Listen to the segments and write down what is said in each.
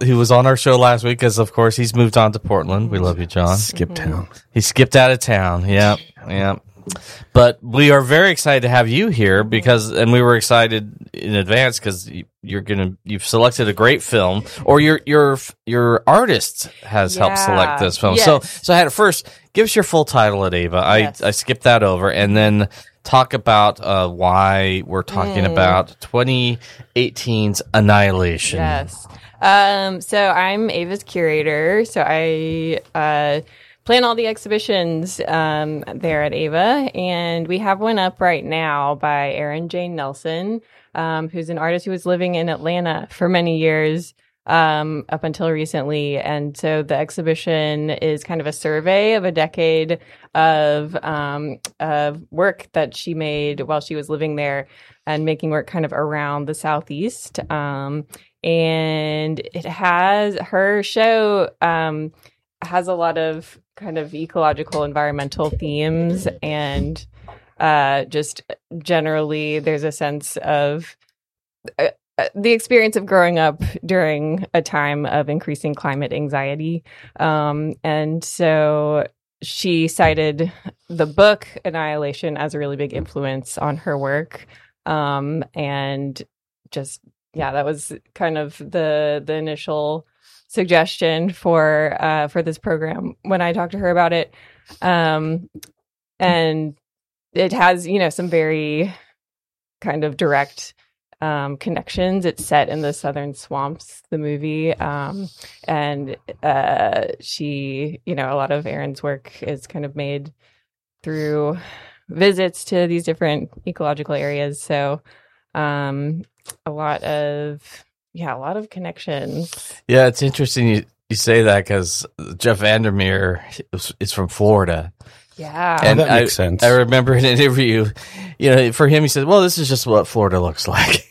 who was on our show last week, because of course he's moved on to Portland. We love you, John. Skip town. He skipped out of town. Yep. But we are very excited to have you here and we were excited in advance because you've selected a great film, or your artist has helped select this film. Yes. So I had to first give us your full title at Ava. Yes. I skipped that over, and then talk about why we're talking about 2018's Annihilation. Yes. So I'm Ava's curator. So I plan all the exhibitions there at Ava, and we have one up right now by Erin Jane Nelson, who's an artist who was living in Atlanta for many years up until recently. And so the exhibition is kind of a survey of a decade of work that she made while she was living there and making work kind of around the Southeast. And it has her show has a lot of kind of ecological, environmental themes, and just generally there's a sense of the experience of growing up during a time of increasing climate anxiety. And so she cited the book Annihilation as a really big influence on her work. And just, that was kind of the initial suggestion for this program when I talked to her about it. And it has, some very kind of direct connections. It's set in the Southern Swamps, the movie. And she, a lot of Erin's work is kind of made through visits to these different ecological areas. So a lot of connections. Yeah, it's interesting you say that, because Jeff Vandermeer is from Florida. Yeah. And that makes sense. I remember in an interview, for him, he said, well, this is just what Florida looks like.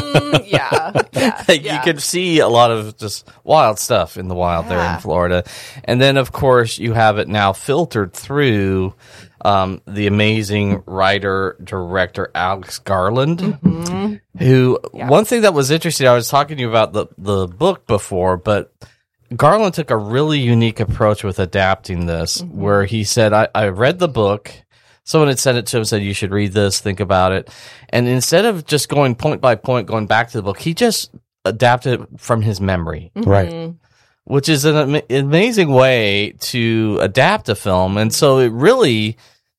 You could see a lot of just wild stuff in the wild there in Florida. And then, of course, you have it now filtered through the amazing writer, director, Alex Garland, who, one thing that was interesting, I was talking to you about the book before, but Garland took a really unique approach with adapting this, where he said, I read the book, someone had sent it to him, said, you should read this, think about it. And instead of just going point by point, going back to the book, he just adapted it from his memory. Right. Which is an amazing way to adapt a film. And so it really,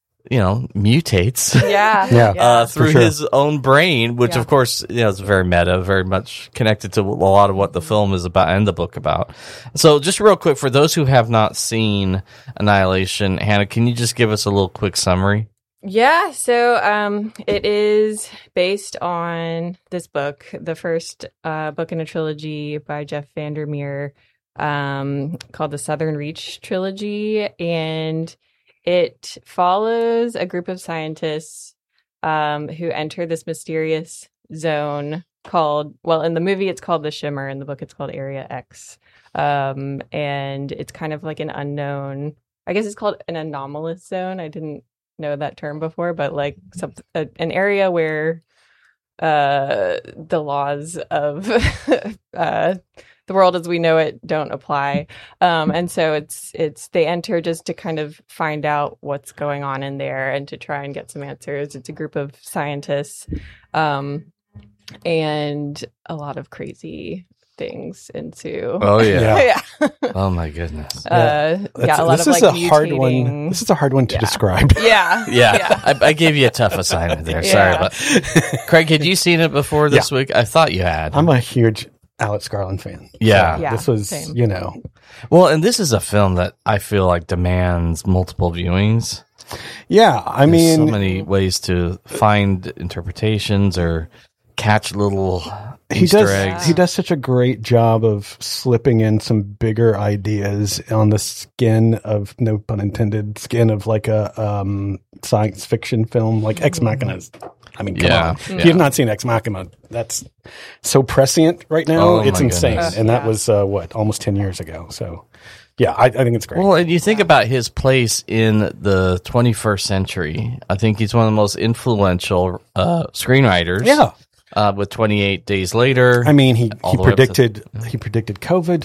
mutates through his own brain, which of course, is very meta, very much connected to a lot of what the film is about and the book about. So just real quick, for those who have not seen Annihilation, Hannah, can you just give us a little quick summary? Yeah, so it is based on this book, the first book in a trilogy by Jeff Vandermeer, called the Southern Reach Trilogy, and it follows a group of scientists who enter this mysterious zone called, in the movie it's called the Shimmer, in the book it's called Area X. And it's kind of like an unknown, I guess it's called an anomalous zone. I didn't know that term before, but like an area where the laws of the world as we know it don't apply. And so it's they enter just to kind of find out what's going on in there and to try and get some answers. It's a group of scientists and a lot lot things ensue. Oh yeah. Yeah. Oh my goodness. A lot this of is like a hard one. mutating. This is a hard one to describe. Yeah. I gave you a tough assignment there. Sorry, but Craig, had you seen it before this week? I thought you had. I'm a huge Alex Garland fan. Yeah. So this was, same. Well, and this is a film that I feel like demands multiple viewings. Yeah, I mean, so many ways to find interpretations or catch little Easter eggs. He does such a great job of slipping in some bigger ideas on the skin of, no pun intended, skin of like a science fiction film like Ex Machina. I mean, come on. If you have not seen Ex Machina, that's so prescient right now. Oh, it's my insane. goodness. And that was, almost 10 years ago. So, yeah, I think it's great. Well, and you think about his place in the 21st century. I think he's one of the most influential screenwriters. Yeah. With 28 Days Later. I mean, he all the way up to- predicted COVID